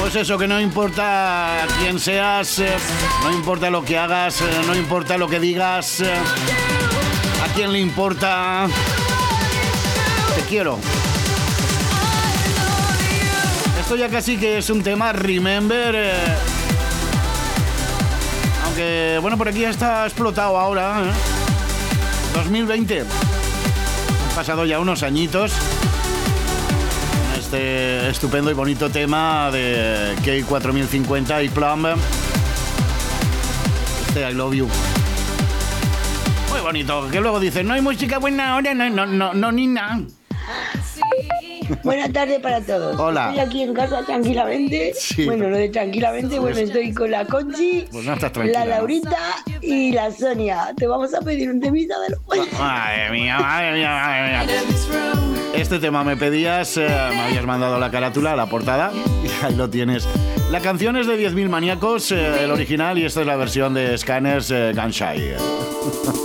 Pues eso, que no importa quién seas, no importa lo que hagas, no importa lo que digas, a quién le importa. Te quiero. Esto ya casi que es un tema Remember. Aunque, bueno, por aquí ya está explotado ahora. 2020. Han pasado ya unos añitos. Este estupendo y bonito tema de K4050 y Plum. I Love You. Muy bonito. Que luego dicen, no hay música buena ahora, no, ni nada. Buenas tardes para todos. Hola. Estoy aquí en casa tranquilamente. Sí. Bueno, lo de tranquilamente, bueno, estoy con la Conchi, Pues no estás tranquila, la Laurita y la Sonia. Te vamos a pedir un temita de los... Madre mía. Este tema me pedías, me habías mandado la carátula, la portada, y ahí lo tienes. La canción es de 10.000 Maníacos, el original, y esta es la versión de Scanners, Gunshy.